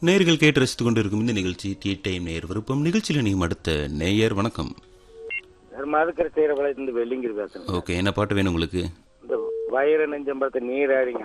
நேயர்கள் கேட்டு ரசித்துக் கொண்டிருக்கும் இந்த நிகழ்ச்சி டீ டைம் நேயர் விருப்பம் நிகழ்ச்சியில் நீ அடுத்த நேயர் வணக்கம். மதுக்கரை சேரபாளையத்திலிருந்து வெள்ளிங்கிரி பேசுறேன். ஓகே, என்ன பாட்டு வேணும் உங்களுக்கு? இந்த வயிறு நெஞ்சம்பரத்தை நீராடிங்க